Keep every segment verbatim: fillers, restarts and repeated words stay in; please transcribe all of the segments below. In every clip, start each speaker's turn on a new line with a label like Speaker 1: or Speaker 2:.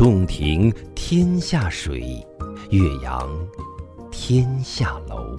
Speaker 1: 洞庭天下水，岳阳天下楼。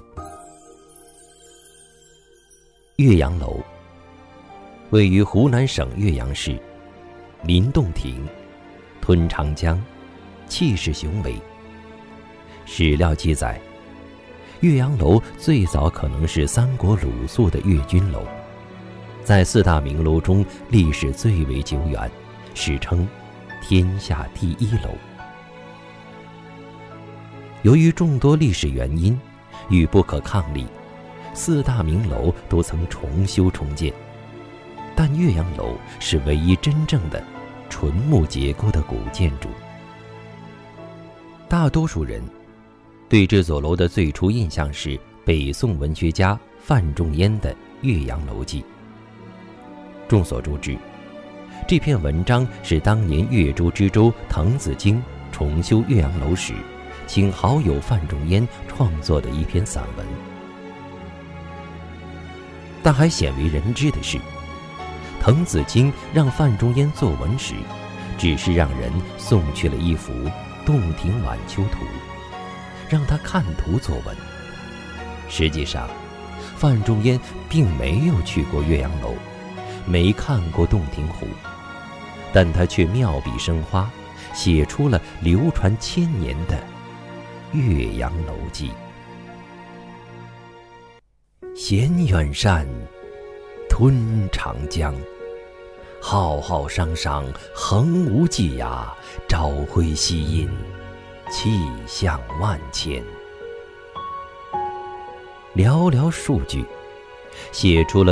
Speaker 1: 岳阳楼位于湖南省岳阳市，临洞庭，吞长江，气势雄伟。史料记载，岳阳楼最早可能是三国鲁肃的岳军楼，在四大名楼中历史最为久远，史称天下第一楼。由于众多历史原因与不可抗力，四大名楼都曾重修重建，但岳阳楼是唯一真正的纯木结构的古建筑。大多数人对这座楼的最初印象是北宋文学家范仲淹的《岳阳楼记》。众所周知，这篇文章是当年岳州知州滕子京重修岳阳楼时，请好友范仲淹创作的一篇散文。但还鲜为人知的是，滕子京让范仲淹作文时，只是让人送去了一幅《洞庭晚秋图》，让他看图作文。实际上，范仲淹并没有去过岳阳楼，没看过洞庭湖，但他却妙笔生花，写出了流传千年的《岳阳楼记》。衔远山，吞长江，浩浩汤汤，横无际涯，朝晖夕映，气象万千。寥寥数句，写出了